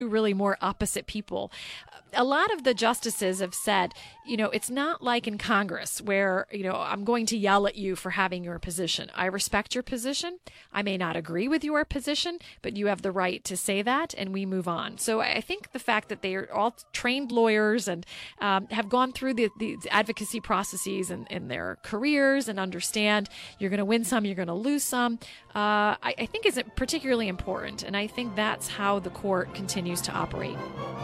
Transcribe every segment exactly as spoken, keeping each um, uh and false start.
really more opposite people. A lot of the justices have said, you know, it's not like in Congress where, you know, I'm going to yell at you for having your position. I respect your position. I may not agree with your position, but you have the right to say that, and we move on. So I think the fact that they are all trained lawyers and um, have gone through the, the advocacy processes in, in their careers and understand you're going to win some, you're going to lose some, uh, I, I think is particularly important. And I think that's how the court continues to operate.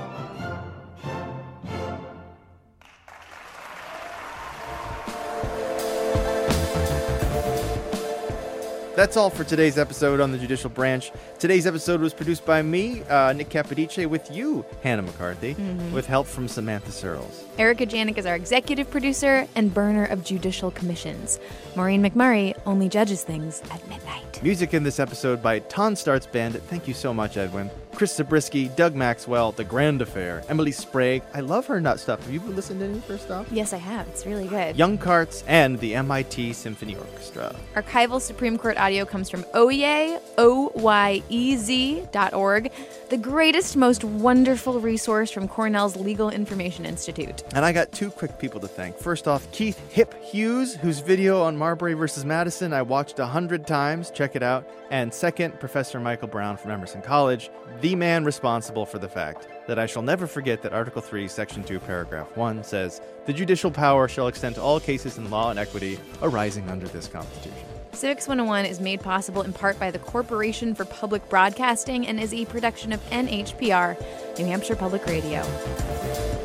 That's all for today's episode on the Judicial Branch. Today's episode was produced by me, uh, Nick Capodice, with you, Hannah McCarthy, mm-hmm. with help from Samantha Searles. Erica Janik is our executive producer and burner of judicial commissions. Maureen McMurray only judges things at midnight. Music in this episode by Ton Starts Bandit. Thank you so much, Edwin. Chris Zabriskie, Doug Maxwell, The Grand Affair, Emily Sprague. I love her nut stuff. Have you listened to any of her stuff? Yes, I have. It's really good. Young Carts and the M I T Symphony Orchestra. Archival Supreme Court audio comes from Oyez, O Y E Z dot org, the greatest, most wonderful resource from Cornell's Legal Information Institute. And I got two quick people to thank. First off, Keith Hip Hughes, whose video on Marbury versus Madison I watched a hundred times. Check it out. And second, Professor Michael Brown from Emerson College, the man responsible for the fact that I shall never forget that Article three, Section two, Paragraph one says, "The judicial power shall extend to all cases in law and equity arising under this Constitution." Civics one oh one is made possible in part by the Corporation for Public Broadcasting and is a production of N H P R, New Hampshire Public Radio.